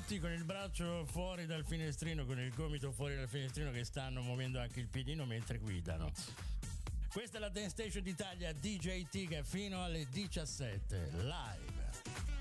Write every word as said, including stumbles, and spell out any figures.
tutti con il braccio fuori dal finestrino, con il gomito fuori dal finestrino, che stanno muovendo anche il piedino mentre guidano. Questa è la Dance Station d'Italia D J T, che fino alle diciassette live.